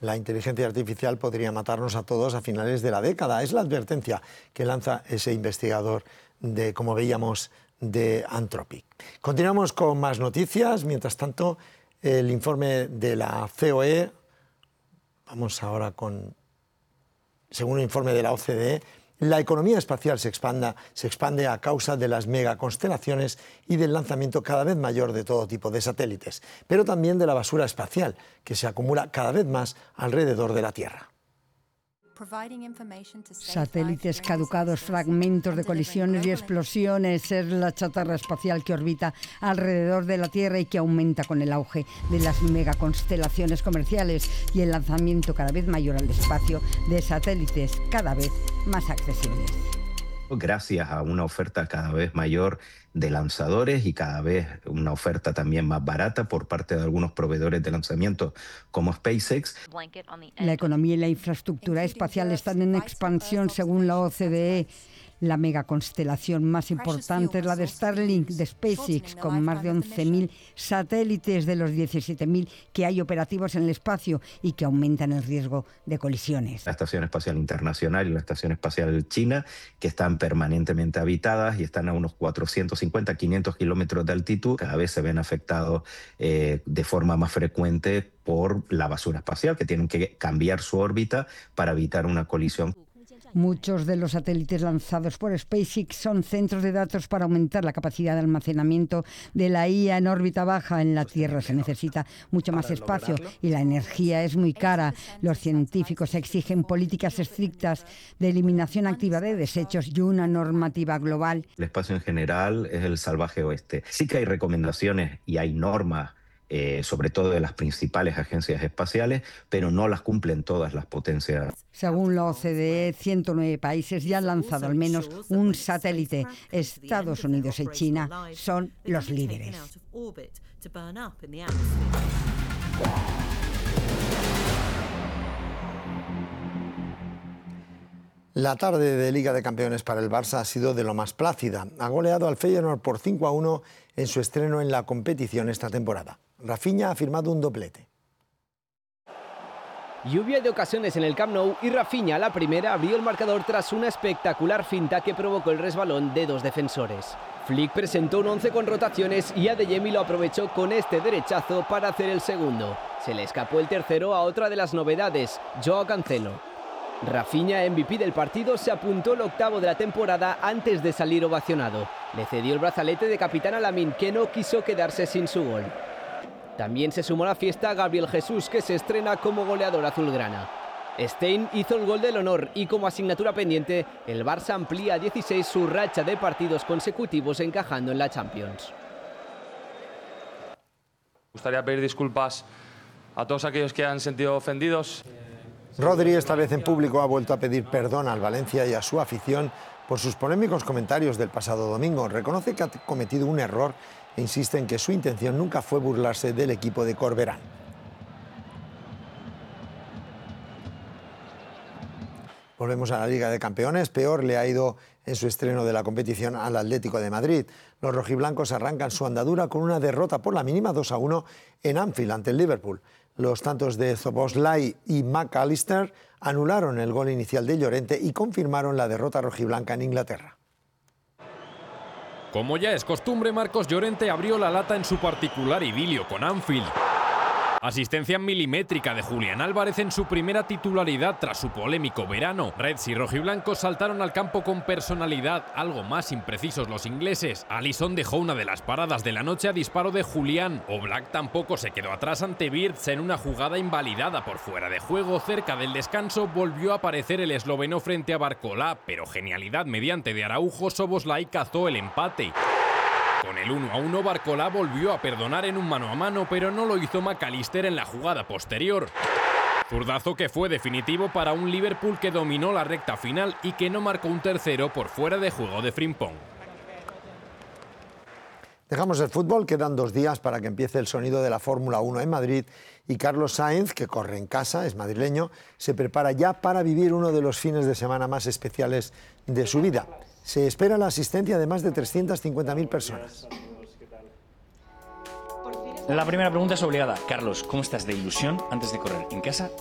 La inteligencia artificial podría matarnos a todos a finales de la década. Es la advertencia que lanza ese investigador como veíamos, de Anthropic. Continuamos con más noticias. Mientras tanto, el informe de la COE, vamos ahora según un informe de la OCDE, la economía espacial se expande a causa de las megaconstelaciones y del lanzamiento cada vez mayor de todo tipo de satélites, pero también de la basura espacial, que se acumula cada vez más alrededor de la Tierra. Satélites caducados, fragmentos de colisiones y explosiones es la chatarra espacial que orbita alrededor de la Tierra y que aumenta con el auge de las megaconstelaciones comerciales y el lanzamiento cada vez mayor al espacio de satélites cada vez más accesibles. Gracias a una oferta cada vez mayor de lanzadores y cada vez una oferta también más barata por parte de algunos proveedores de lanzamiento como SpaceX. La economía y la infraestructura espacial están en expansión según la OCDE. La megaconstelación más importante es la de Starlink de SpaceX, con más de 11.000 satélites de los 17.000 que hay operativos en el espacio y que aumentan el riesgo de colisiones. La Estación Espacial Internacional y la Estación Espacial China, que están permanentemente habitadas y están a unos 450, 500 kilómetros de altitud, cada vez se ven afectados de forma más frecuente por la basura espacial, que tienen que cambiar su órbita para evitar una colisión. Muchos de los satélites lanzados por SpaceX son centros de datos para aumentar la capacidad de almacenamiento de la IA en órbita baja. En la Tierra se necesita mucho más espacio y la energía es muy cara. Los científicos exigen políticas estrictas de eliminación activa de desechos y una normativa global. El espacio en general es el salvaje oeste. Sí que hay recomendaciones y hay normas, sobre todo de las principales agencias espaciales, pero no las cumplen todas las potencias. Según la OCDE, 109 países ya han lanzado al menos un satélite. Estados Unidos y China son los líderes. La tarde de Liga de Campeones para el Barça ha sido de lo más plácida. Ha goleado al Feyenoord por 5-1 en su estreno en la competición esta temporada. Rafinha ha firmado un doblete. Lluvia de ocasiones en el Camp Nou y Rafinha, la primera, abrió el marcador tras una espectacular finta que provocó el resbalón de dos defensores. Flick presentó un 11 con rotaciones y Adeyemi lo aprovechó con este derechazo para hacer el segundo. Se le escapó el tercero a otra de las novedades, Joao Cancelo. Rafinha, MVP del partido, se apuntó el octavo de la temporada antes de salir ovacionado. Le cedió el brazalete de capitán a Lamine, que no quiso quedarse sin su gol. También se sumó a la fiesta Gabriel Jesús, que se estrena como goleador azulgrana. Stein hizo el gol del honor y como asignatura pendiente, el Barça amplía a 16 su racha de partidos consecutivos encajando en la Champions. Me gustaría pedir disculpas a todos aquellos que han sentido ofendidos. Rodri, esta vez en público, ha vuelto a pedir perdón al Valencia y a su afición por sus polémicos comentarios del pasado domingo. Reconoce que ha cometido un error e insiste en que su intención nunca fue burlarse del equipo de Corberán. Volvemos a la Liga de Campeones. Peor le ha ido en su estreno de la competición al Atlético de Madrid. Los rojiblancos arrancan su andadura con una derrota por la mínima 2-1 en Anfield ante el Liverpool. Los tantos de Szoboszlai y McAllister anularon el gol inicial de Llorente y confirmaron la derrota rojiblanca en Inglaterra. Como ya es costumbre, Marcos Llorente abrió la lata en su particular idilio con Anfield. Asistencia milimétrica de Julián Álvarez en su primera titularidad tras su polémico verano. Reds y rojiblancos saltaron al campo con personalidad, algo más imprecisos los ingleses. Alisson dejó una de las paradas de la noche a disparo de Julián. Oblak tampoco se quedó atrás ante Wirtz en una jugada invalidada por fuera de juego. Cerca del descanso volvió a aparecer el esloveno frente a Barcolá, pero genialidad mediante de Araujo, Szoboszlai cazó el empate. Con el 1-1, Barcolá volvió a perdonar en un mano a mano, pero no lo hizo McAllister en la jugada posterior. Zurdazo que fue definitivo para un Liverpool que dominó la recta final y que no marcó un tercero por fuera de juego de Frimpong. Dejamos el fútbol, quedan 2 días para que empiece el sonido de la Fórmula 1 en Madrid y Carlos Sainz, que corre en casa, es madrileño, se prepara ya para vivir uno de los fines de semana más especiales de su vida. Se espera la asistencia de más de 350.000 personas. La primera pregunta es obligada. Carlos, ¿cómo estás de ilusión antes de correr? ¿En casa